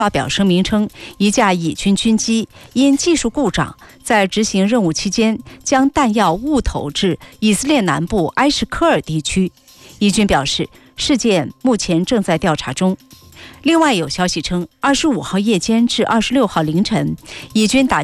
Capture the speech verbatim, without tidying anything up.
发表声明称，一架以军军机因技术故障，在执行任务期间将弹药误投至以色列南部埃什科尔地区。以军表示，事件目前正在调查中。另外有消息称，二十五号夜间至二十六号凌晨，以军打